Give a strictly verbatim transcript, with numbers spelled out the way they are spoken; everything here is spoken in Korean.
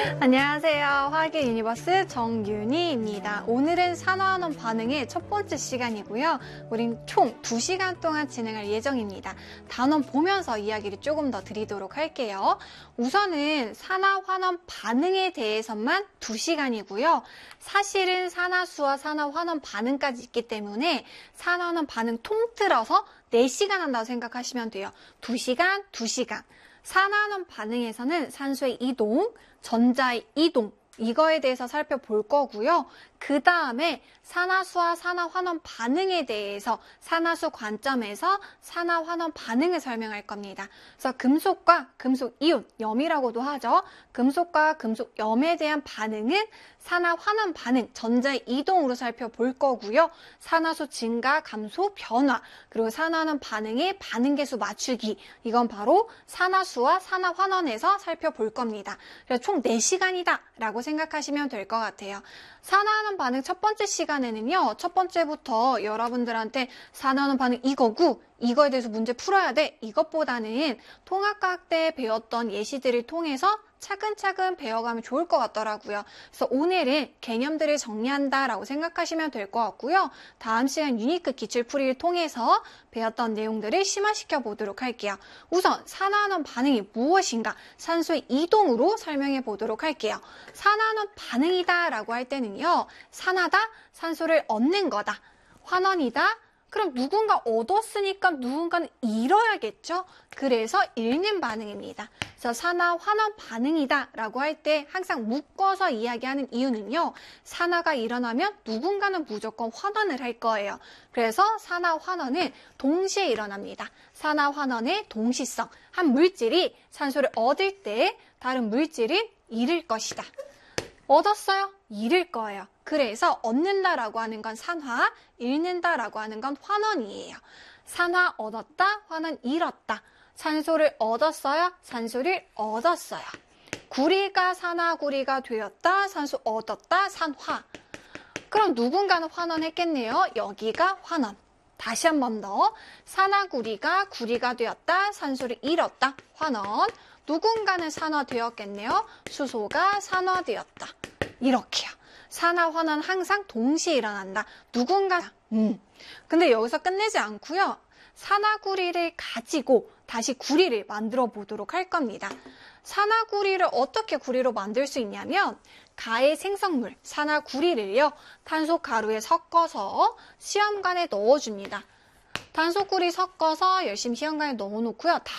안녕하세요. 화학의 유니버스 정윤희입니다. 오늘은 산화환원 반응의 첫 번째 시간이고요. 우린 총 두 시간 동안 진행할 예정입니다. 단원 보면서 이야기를 조금 더 드리도록 할게요. 우선은 산화환원 반응에 대해서만 두 시간이고요. 사실은 산화수와 산화환원 반응까지 있기 때문에 산화환원 반응 통틀어서 네 시간 한다고 생각하시면 돼요. 두 시간, 두 시간. 산화환원 반응에서는 산소의 이동, 전자의 이동, 이거에 대해서 살펴볼 거고요. 그 다음에 산화수와 산화환원 반응에 대해서 산화수 관점에서 산화환원 반응을 설명할 겁니다. 그래서 금속과 금속 이온, 염이라고도 하죠. 금속과 금속 염에 대한 반응은 산화환원 반응, 전자의 이동으로 살펴볼 거고요. 산화수 증가, 감소, 변화, 그리고 산화환원 반응의 반응계수 맞추기, 이건 바로 산화수와 산화환원에서 살펴볼 겁니다. 그래서 총 네 시간이다 라고 생각하시면 될 것 같아요. 산화환원 반응 첫 번째 시간에는요, 첫 번째부터 여러분들한테 산화환원 반응 이거고, 이거에 대해서 문제 풀어야 돼. 이것보다는 통합과학 때 배웠던 예시들을 통해서 차근차근 배워가면 좋을 것 같더라고요. 그래서 오늘은 개념들을 정리한다라고 생각하시면 될 것 같고요. 다음 시간 유니크 기출풀이를 통해서 배웠던 내용들을 심화시켜 보도록 할게요. 우선 산화환원 반응이 무엇인가? 산소의 이동으로 설명해 보도록 할게요. 산화환원 반응이다 라고 할 때는요, 산화다, 산소를 얻는 거다. 환원이다, 그럼 누군가 얻었으니까 누군가는 잃어야겠죠? 그래서 잃는 반응입니다. 그래서 산화환원 반응이다 라고 할 때 항상 묶어서 이야기하는 이유는요, 산화가 일어나면 누군가는 무조건 환원을 할 거예요. 그래서 산화환원은 동시에 일어납니다. 산화환원의 동시성, 한 물질이 산소를 얻을 때 다른 물질을 잃을 것이다. 얻었어요? 잃을 거예요. 그래서 얻는다라고 하는 건 산화, 잃는다라고 하는 건 환원이에요. 산화 얻었다, 환원 잃었다. 산소를 얻었어요, 산소를 얻었어요. 구리가 산화구리가 되었다, 산소 얻었다, 산화. 그럼 누군가는 환원했겠네요. 여기가 환원. 다시 한 번 더. 산화구리가 구리가 되었다, 산소를 잃었다, 환원. 누군가는 산화되었겠네요. 수소가 산화되었다. 이렇게요. 산화환원 항상 동시에 일어난다. 누군가, 음. 근데 여기서 끝내지 않고요. 산화구리를 가지고 다시 구리를 만들어 보도록 할 겁니다. 산화구리를 어떻게 구리로 만들 수 있냐면, 가해 생성물, 산화구리를요, 탄소가루에 섞어서 시험관에 넣어줍니다. 탄소구리 섞어서 열심히 시험관에 넣어놓고요.